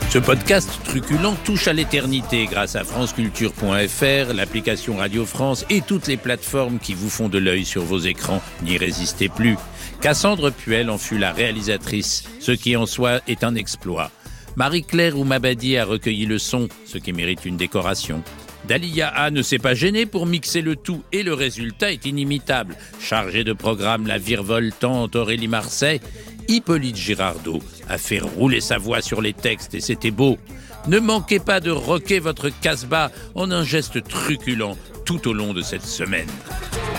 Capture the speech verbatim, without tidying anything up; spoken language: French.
Ce podcast truculent touche à l'éternité grâce à franceculture point f r, l'application Radio France et toutes les plateformes qui vous font de l'œil sur vos écrans. N'y résistez plus. Cassandre Puel en fut la réalisatrice, ce qui en soi est un exploit. Marie-Claire Oumabadi a recueilli le son, ce qui mérite une décoration. Dalia A ne s'est pas gênée pour mixer le tout et le résultat est inimitable. Chargé de programme la virevoltante Aurélie Marseille, Hippolyte Girardot a fait rouler sa voix sur les textes et c'était beau. Ne manquez pas de rocker votre casbah en un geste truculent tout au long de cette semaine.